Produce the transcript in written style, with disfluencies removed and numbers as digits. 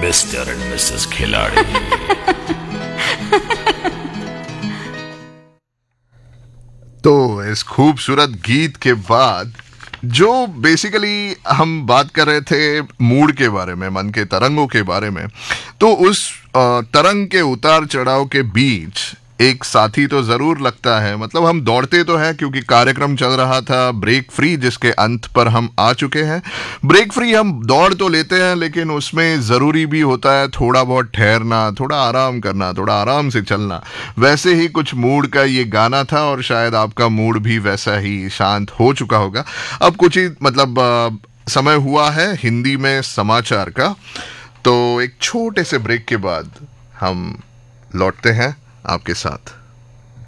Mister and Mrs खिलाड़ी। तो इस खूबसूरत गीत के बाद जो बेसिकली हम बात कर रहे थे मूड के बारे में, मन के तरंगों के बारे में, तो उस तरंग के उतार चढ़ाव के बीच एक साथी तो जरूर लगता है। मतलब हम दौड़ते तो हैं क्योंकि कार्यक्रम चल रहा था ब्रेक फ्री, जिसके अंत पर हम आ चुके हैं। ब्रेक फ्री हम दौड़ तो लेते हैं, लेकिन उसमें ज़रूरी भी होता है थोड़ा बहुत ठहरना, थोड़ा आराम करना, थोड़ा आराम से चलना। वैसे ही कुछ मूड का ये गाना था और शायद आपका मूड भी वैसा ही शांत हो चुका होगा। अब कुछ ही मतलब समय हुआ है हिंदी में समाचार का, तो एक छोटे से ब्रेक के बाद हम लौटते हैं आपके साथ।